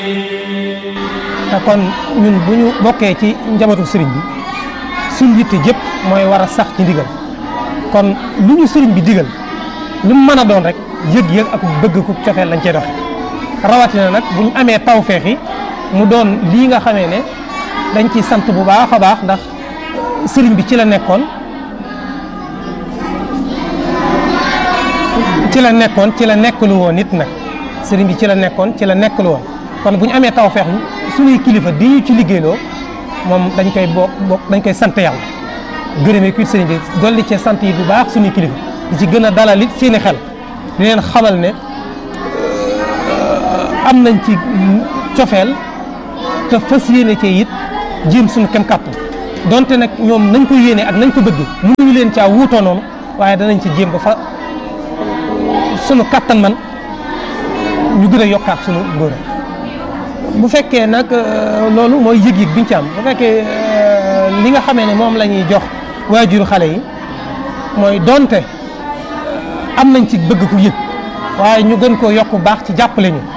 kon ñun bu ñu bokkee ci njabootu sëriñ bi suñ yitte jëpp mooy war a sax ci ndigal kon lu ñu sëriñ bi digal lu mu mën a doon rek yëg-yëg ak bëgg ku cofeel lañ cey doxe rawatina nag bu ñu amee tawfeex yi mu doon lii nga xamee ne dañ ciy sant bu baax a baax ndax sëriñ bi ci la nekkoon ci la nekkalu woon nit nag sëriñ bi ci la nekkoon ci la nekkalu woon kon bu ñu amee tawfeex suñuy kilifa di ñu ci liggéeyloo moom dañ koy sant yàlla gërëmee kuit sëriñ bi dolli ci sant yi bu baax suñuy kilifa di ci gën a dalal it seeni xel di leen xamal ne am nañ ci cofeel te fas yéene ci it jéem suñu kem kàttan donte nag ñoom nañ ko yéene ak nañ ko bëgg mënuñu leen caa wuutoo noonu waaye danañ ci jéem ba fa sunu kàttan man ñu gën a yokkaat sunu ngóora bu fekkee nag loolu mooy yëg-yëg biñ ci am bu fekkee li nga xamee ne moom la ñuy jox waajuru xale yi mooy donte am nañ ci bëgg ku yëg waaye ñu gën koo yokk baax ci jàppale ñu